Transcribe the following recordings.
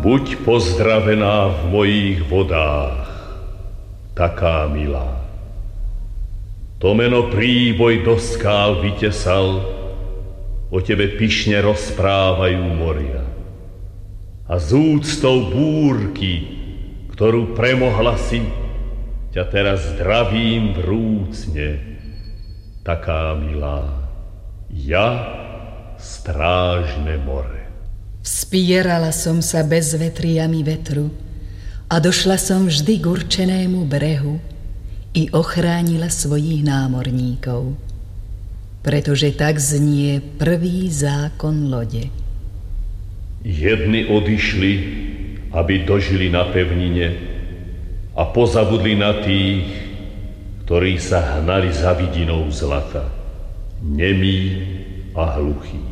Buď pozdravená v mojich vodách, taká milá. To meno príboj do skál vytesal, o tebe pyšne rozprávajú moria. A z úctou búrky, ktorú premohla si, ťa teraz zdravím vrúcne, taká milá. Ja, strážne more. Vspierala som sa bezvetriami vetru a došla som vždy k určenému brehu i ochránila svojich námorníkov, pretože tak znie prvý zákon lode. Jedni odišli, aby dožili na pevnine a pozabudli na tých, ktorí sa hnali za vidinou zlata, nemí a hluchí.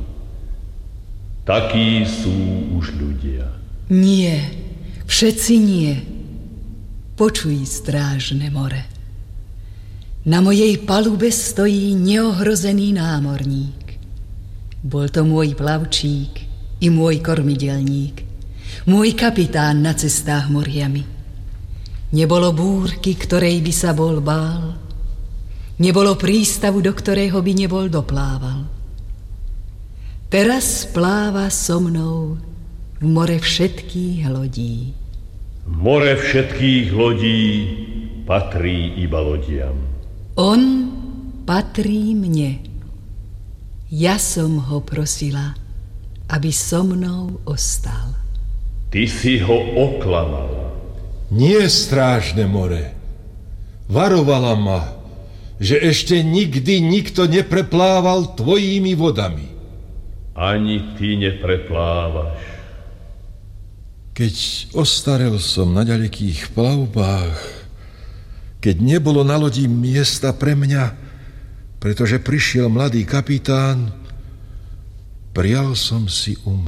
Takí sú už ľudia. Nie, všetci nie. Počuj, strážne more. Na mojej palube stojí neohrozený námorník. Bol to môj plavčík i môj kormidelník, môj kapitán na cestách moriami. Nebolo búrky, ktorej by sa bol bál. Nebolo prístavu, do ktorého by nebol doplával. Teraz pláva so mnou v more všetkých lodí. More všetkých lodí patrí iba lodiam. On patrí mne. Ja som ho prosila, aby so mnou ostal. Ty si ho oklamal. Nie, strážne more. Varovala ma, že ešte nikdy nikto nepreplával tvojimi vodami. Ani ty nepreplávaš. Keď ostarel som na ďalekých plavbách, keď nebolo na lodi miesta pre mňa, pretože prišiel mladý kapitán, prial som si umrieť.